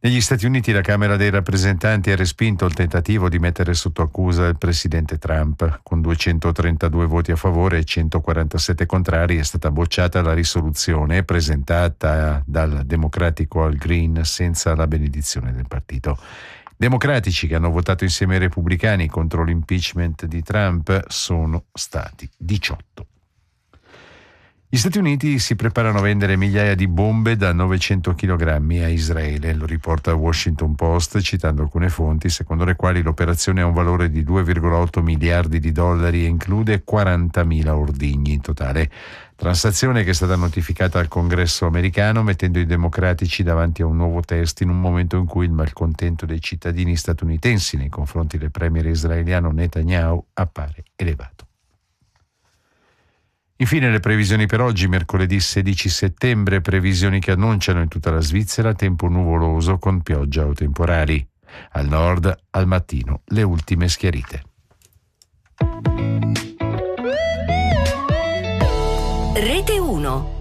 Negli Stati Uniti la Camera dei rappresentanti ha respinto il tentativo di mettere sotto accusa il presidente Trump. Con 232 voti a favore e 147 contrari è stata bocciata la risoluzione presentata dal democratico Al Green senza la benedizione del partito. Democratici che hanno votato insieme ai repubblicani contro l'impeachment di Trump sono stati 18. Gli Stati Uniti si preparano a vendere migliaia di bombe da 900 kg a Israele, lo riporta il Washington Post citando alcune fonti secondo le quali l'operazione ha un valore di 2,8 miliardi di dollari e include 40.000 ordigni in totale. Transazione che è stata notificata al Congresso americano mettendo i democratici davanti a un nuovo test in un momento in cui il malcontento dei cittadini statunitensi nei confronti del premier israeliano Netanyahu appare elevato. Infine le previsioni per oggi, mercoledì 16 settembre, previsioni che annunciano in tutta la Svizzera tempo nuvoloso con pioggia o temporali. Al nord, al mattino, le ultime schiarite. Rete 1